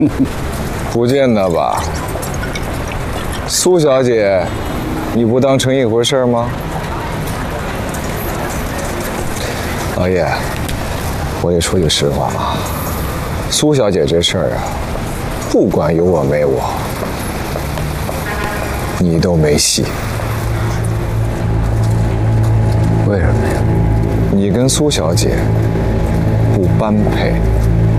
不见得吧？苏小姐，你不当成一回事吗？老叶，我也说句实话啊，苏小姐这事儿啊，不管有我没我，你都没戏。 为什么呀？ 你跟苏小姐不般配。